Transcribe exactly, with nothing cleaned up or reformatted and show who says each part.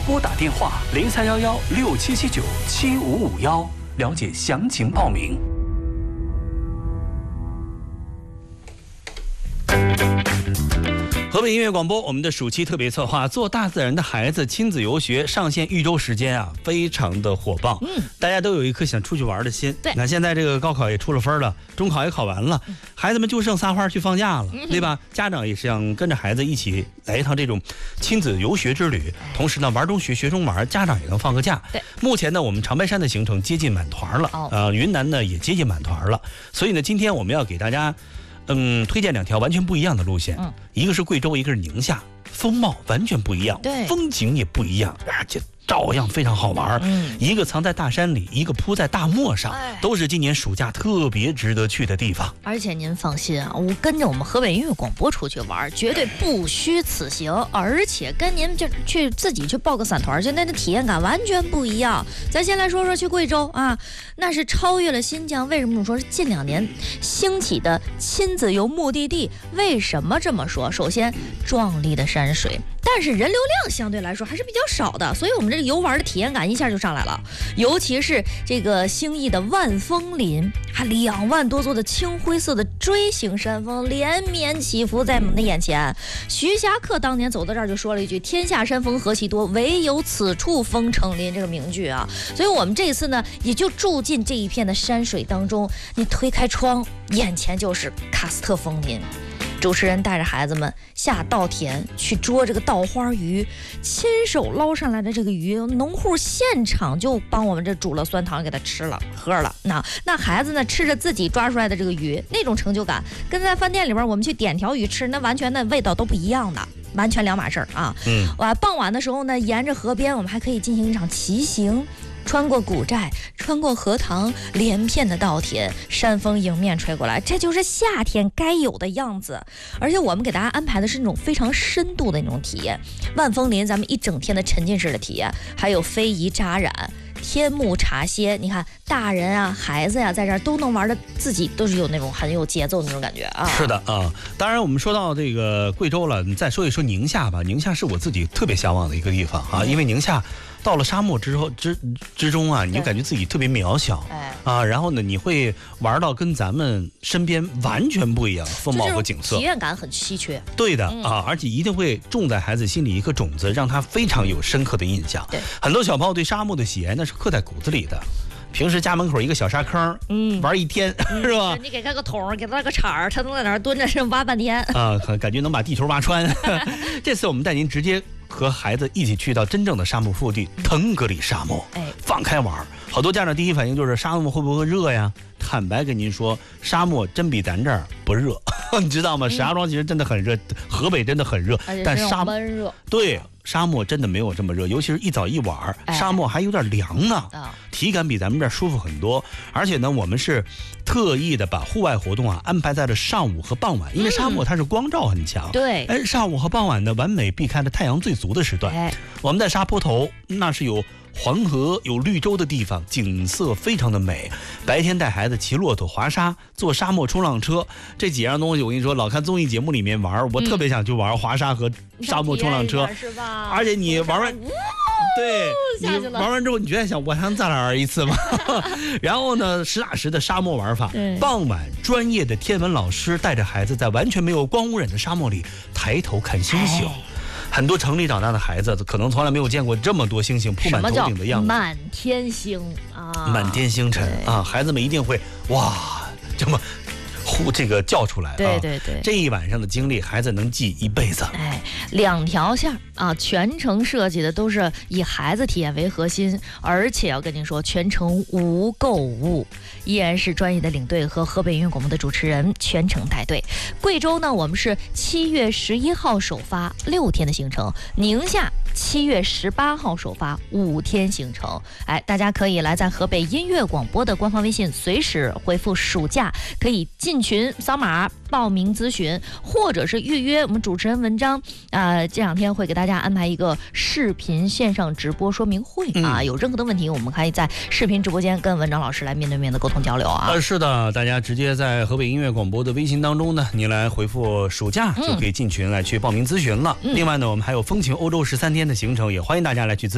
Speaker 1: 拨打电话零三幺幺六七七九七五五幺，了解详情报名。河北音乐广播，我们的暑期特别策划“做大自然的孩子”亲子游学上线一周时间啊，非常的火爆。嗯，大家都有一颗想出去玩的心。
Speaker 2: 对，
Speaker 1: 那现在这个高考也出了分了，中考也考完了，嗯、孩子们就剩撒欢去放假了，嗯、对吧？家长也是想跟着孩子一起来一趟这种亲子游学之旅，同时呢，玩中学，学中玩，家长也能放个假。
Speaker 2: 对，
Speaker 1: 目前呢，我们长白山的行程接近满团了，哦、呃，云南呢也接近满团了，所以呢，今天我们要给大家。嗯，推荐两条完全不一样的路线，嗯，一个是贵州，一个是宁夏，风貌完全不一样，
Speaker 2: 对，
Speaker 1: 风景也不一样，而且照样非常好玩。嗯，一个藏在大山里，一个铺在大漠上，哎、都是今年暑假特别值得去的地方。
Speaker 2: 而且您放心啊，我跟着我们河北音乐广播出去玩，绝对不虚此行。而且跟您就去自己去报个散团去，那的体验感完全不一样。咱先来说说去贵州啊，那是超越了新疆。为什么这么说？是近两年兴起的亲子游目的地。为什么这么说？首先，壮丽的山水。但是人流量相对来说还是比较少的，所以我们这个游玩的体验感一下就上来了。尤其是这个兴义的万峰林，还两万多座的青灰色的锥形山峰连绵起伏在我们的眼前。徐霞客当年走到这儿就说了一句：“天下山峰何其多，唯有此处峰成林。”这个名句啊，所以我们这一次呢，也就住进这一片的山水当中。你推开窗，眼前就是喀斯特枫林。主持人带着孩子们下稻田去捉这个稻花鱼，亲手捞上来的这个鱼，农户现场就帮我们这煮了酸汤给他吃了喝了。那那孩子呢吃着自己抓出来的这个鱼，那种成就感跟在饭店里边我们去点条鱼吃，那完全的味道都不一样的，完全两码事儿啊。嗯，哇，傍晚的时候呢，沿着河边我们还可以进行一场骑行。穿过古寨，穿过荷塘，连片的稻田，山风迎面吹过来，这就是夏天该有的样子。而且我们给大家安排的是那种非常深度的那种体验，万峰林咱们一整天的沉浸式的体验，还有非遗扎染、天幕茶歇，你看大人啊、孩子呀、啊，在这儿都能玩的，自己都是有那种很有节奏的那种感觉啊。
Speaker 1: 是的啊，当然我们说到这个贵州了，你再说一说宁夏吧。宁夏是我自己特别向往的一个地方啊，因为宁夏。到了沙漠之后之之中啊，你就感觉自己特别渺小，哎啊，然后呢，你会玩到跟咱们身边完全不一样的风貌和景色，
Speaker 2: 体验感很稀缺。
Speaker 1: 对的、嗯、啊，而且一定会种在孩子心里一颗种子，让他非常有深刻的印象。对，很多小朋友对沙漠的喜爱那是刻在骨子里的。平时家门口一个小沙坑，嗯，玩一天、嗯、是吧？
Speaker 2: 你给他个桶，给他个铲儿，他能在那儿蹲着挖半天
Speaker 1: 啊，感觉能把地球挖穿。这次我们带您直接和孩子一起去到真正的沙漠腹地腾格里沙漠，哎，放开玩。好多家长第一反应就是沙漠会不会热呀？坦白跟您说，沙漠真比咱这儿不热，你知道吗？石家庄其实真的很热，河北真的很热，但沙漠
Speaker 2: 热，
Speaker 1: 对。沙漠真的没有这么热，尤其是一早一晚，沙漠还有点凉呢，哎、体感比咱们这儿舒服很多。而且呢，我们是特意的把户外活动啊安排在了上午和傍晚，因为沙漠它是光照很强。对、嗯，哎，上午和傍晚呢，完美避开了太阳最足的时段。哎、我们在沙坡头，那是有黄河、有绿洲的地方，景色非常的美。白天带孩子骑骆驼、滑沙、坐沙漠冲浪车，这几样东西，我跟你说，老看综艺节目里面玩，我特别想去玩滑沙和沙漠冲浪车，
Speaker 2: 是吧？
Speaker 1: 而且你玩完，对，你玩完之后，你觉得想我还能再来玩一次吗？然后呢，实打实的沙漠玩法，傍晚专业的天文老师带着孩子在完全没有光污染的沙漠里抬头看星星。哎，很多城里长大的孩子可能从来没有见过这么多星星铺满头顶的样子，
Speaker 2: 满天星啊，
Speaker 1: 满天星辰啊，孩子们一定会哇这么呼这个叫出来啊！
Speaker 2: 对对对，
Speaker 1: 这一晚上的经历，孩子能记一辈子。
Speaker 2: 哎，两条线啊，全程设计的都是以孩子体验为核心，而且要跟您说，全程无购物，依然是专业的领队和河北音乐广播的主持人全程带队。贵州呢，我们是七月十一号首发，六天的行程；宁夏七月十八号首发，五天行程。哎，大家可以来在河北音乐广播的官方微信，随时回复暑假，可以进群扫码报名咨询，或者是预约我们主持人文章。呃，这两天会给大家安排一个视频线上直播说明会啊，有任何的问题，我们可以在视频直播间跟文章老师来面对面的沟通交流啊。
Speaker 1: 呃，是的，大家直接在河北音乐广播的微信当中呢，您来回复暑假就可以进群来去报名咨询了。嗯、另外呢，我们还有风情欧洲十三天的行程，也欢迎大家来去咨询。